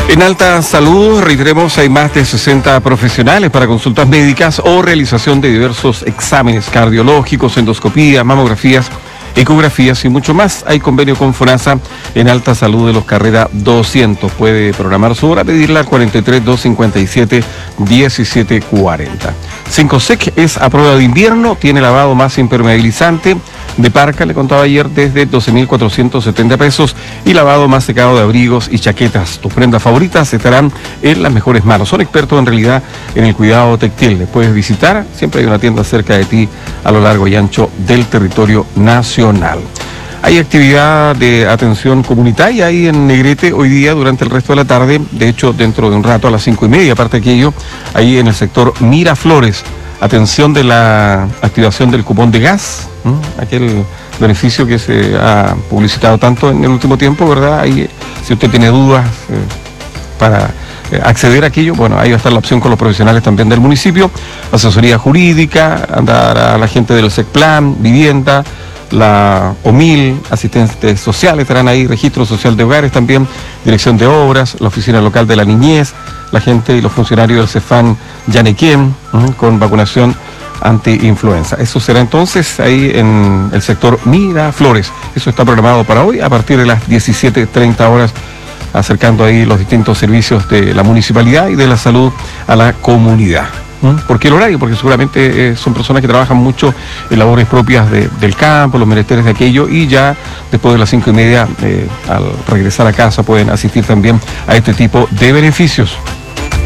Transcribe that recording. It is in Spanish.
En Alta Salud, reiteremos, hay más de 60 profesionales para consultas médicas o realización de diversos exámenes cardiológicos, endoscopía, mamografías, ecografías y mucho más. Hay convenio con FONASA en Alta Salud de los Carrera 200. Puede programar su hora, pedirla al 43 257 1740. 5SEC es a prueba de invierno, tiene lavado más impermeabilizante de parca, le contaba ayer, desde 12.470 pesos, y lavado más secado de abrigos y chaquetas. Tus prendas favoritas estarán en las mejores manos. Son expertos en realidad en el cuidado textil. Les puedes visitar, siempre hay una tienda cerca de ti a lo largo y ancho del territorio nacional. Hay actividad de atención comunitaria ahí en Negrete hoy día durante el resto de la tarde. De hecho, dentro de un rato a las 5:30, aparte de aquello, ahí en el sector Miraflores. Atención de la activación del cupón de gas, aquel beneficio que se ha publicitado tanto en el último tiempo, ¿verdad? Ahí, si usted tiene dudas para acceder a aquello, bueno, ahí va a estar la opción con los profesionales también del municipio, asesoría jurídica, andar a la gente del SECPLAN, vivienda, la OMIL, asistentes sociales estarán ahí, registro social de hogares también, dirección de obras, la oficina local de la niñez, la gente y los funcionarios del CEFAN Yanequén, con vacunación anti-influenza. Eso será entonces ahí en el sector Miraflores. Eso está programado para hoy a partir de las 17:30 horas, acercando ahí los distintos servicios de la municipalidad y de la salud a la comunidad. ¿Por qué el horario? Porque seguramente son personas que trabajan mucho en labores propias del campo, los menesteres de aquello, y ya después de las 5:30, al regresar a casa, pueden asistir también a este tipo de beneficios.